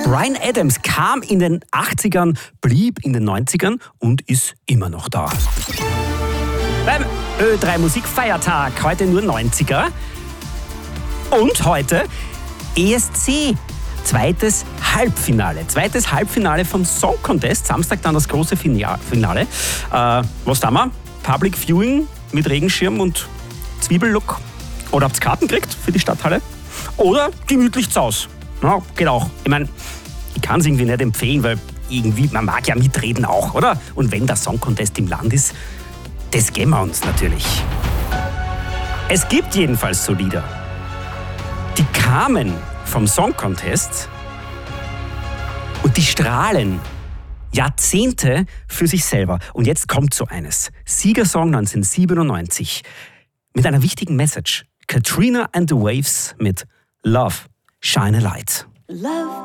Bryan Adams kam in den 80ern, blieb in den 90ern und ist immer noch da. Beim Ö3 Musikfeiertag, heute nur 90er. Und heute ESC, zweites Halbfinale vom Song Contest. Samstag dann das große Finale. Was da mal? Public Viewing mit Regenschirm und Zwiebellook. Oder habt ihr Karten gekriegt für die Stadthalle? Oder gemütlich zu Hause. Ja, geht auch. Ich meine, ich kann es irgendwie nicht empfehlen, weil irgendwie, man mag ja mitreden auch, oder? Und wenn der Song Contest im Land ist, das geben wir uns natürlich. Es gibt jedenfalls so Lieder, die kamen vom Song Contest und die strahlen Jahrzehnte für sich selber. Und jetzt kommt so eines. Siegersong 1997 mit einer wichtigen Message. Katrina and the Waves mit Love, Shine a Light. Love